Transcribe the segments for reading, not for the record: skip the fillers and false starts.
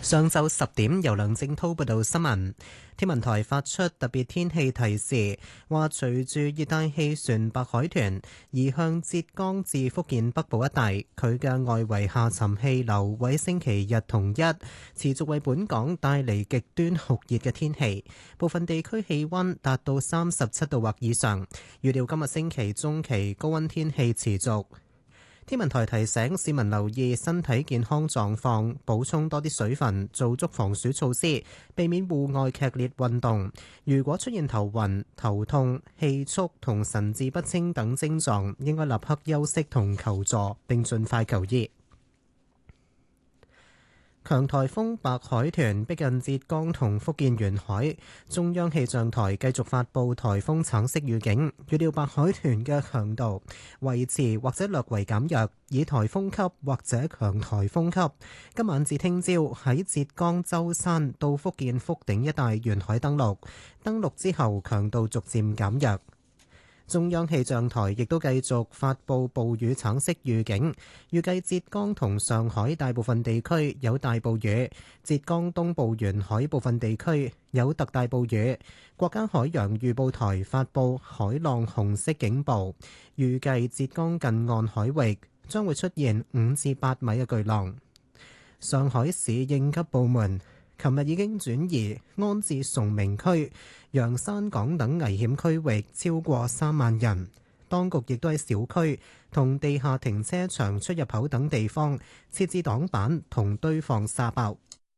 上晝10點，由梁正滔報道新聞。天文台發出特別天氣提示，話隨住熱帶氣旋白海豚移向浙江至福建北部一帶，佢嘅外圍下沉氣流喺星期日同一持續為本港帶嚟極端酷熱嘅天氣，部分地區氣溫達到37度或以上。預料今日星期中期高溫天氣持續。天文台提醒市民留意身體健康狀況，補充多啲水分，做足防暑措施，避免戶外劇烈運動。如果出現頭暈、頭痛、氣促同神志不清等症狀，應該立刻休息同求助，並盡快求醫。強颱風白海豚逼近浙江同福建沿海，中央氣象台繼續發布颱風橙色預警，預料白海豚嘅強度維持或者略為減弱，以颱風級或者強颱風級。今晚至聽朝喺浙江舟山到福建福鼎一帶沿海登陸，登陸之後強度逐漸減弱。中央氣象台亦都繼續發布暴雨橙色預警，預計浙江同上海大部分地區有大暴雨，浙江東部沿海部分地區有特大暴雨。國家海洋預報台發布海浪紅色警報，預計浙江近岸海域將會出現5至8米嘅巨浪。上海市應急部門琴日已經轉移安置崇明區、洋山港等危險區域超過3萬人，當局亦都喺小區同地下停車場出入口等地方設置擋板同堆放沙包。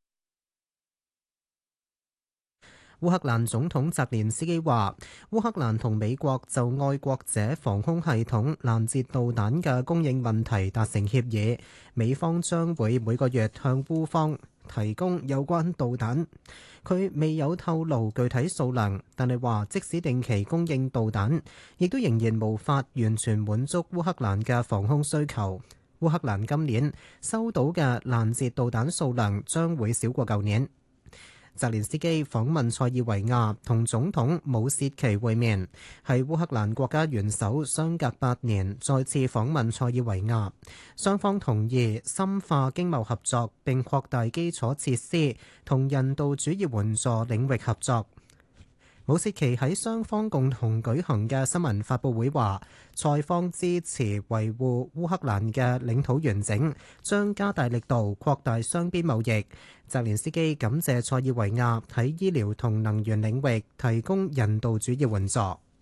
烏克蘭總統澤連斯基話，烏克蘭同美國就愛國者防空系統攔截導彈嘅供應問題達成協議，美方將會每個月向烏方提供有關導彈。佢未有透露具體數量，但係話即使定期供應導彈，亦都仍然無法完全滿足烏克蘭嘅防空需求。烏克蘭今年收到嘅攔截導彈數量將會少過舊年。澤連斯基訪問塞爾維亞同總統武契奇會面，係烏克蘭國家元首相隔8年再次訪問塞爾維亞，雙方同意深化經貿合作並擴大基礎設施同人道主義援助領域合作。武契奇喺雙方共同舉行嘅新聞發佈會話，塞方支持維護烏克蘭嘅領土完整，將加大力度擴大雙邊貿易。澤連斯基感謝塞爾維亞喺醫療同能源領域提供人道主義援助。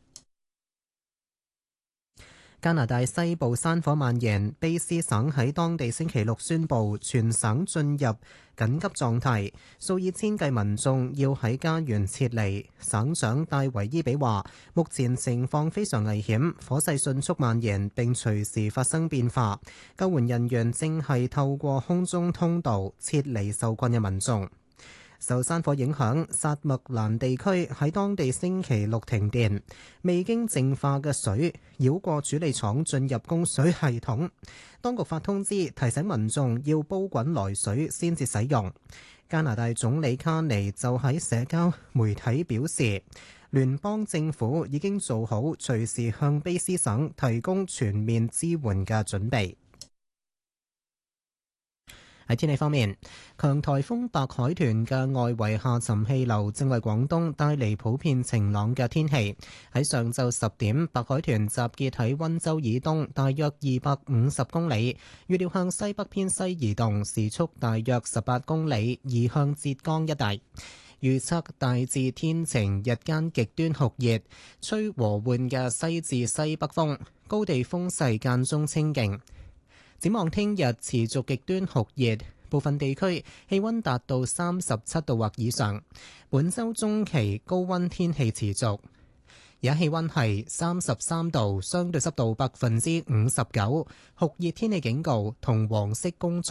加拿大西部山火蔓延，卑斯省喺當地星期六宣布全省進入緊急狀態，數以千計民眾要喺家園撤離。省長戴維伊比話，目前情況非常危險，火勢迅速蔓延並隨時發生變化。救援人員正係透過空中通道撤離受困嘅民眾。受山火影響，薩麥蘭地區喺當地星期六停電，未經淨化嘅水繞過處理廠進入供水系統。當局發通知提醒民眾要煲滾來水先至使用。加拿大總理卡尼就喺社交媒體表示，聯邦政府已經做好隨時向卑斯省提供全面支援嘅準備。喺天氣方面，強颱風白海豚嘅外圍下沉氣流正為廣東帶嚟普遍晴朗嘅天氣。喺上晝10點，白海豚集結喺溫州以東大約250公里，預料向西北偏西移動，時速大約18公里，移向浙江一帶。預測大致天晴，日間極端酷熱，吹和緩嘅西至西北風，高地風勢間中清勁。展望聽日持續極端酷熱，部分地區氣溫達到37度或以上。本週中期高溫天氣持續，而家氣溫係33度，相對濕度59%，酷熱天氣警告同黃色工作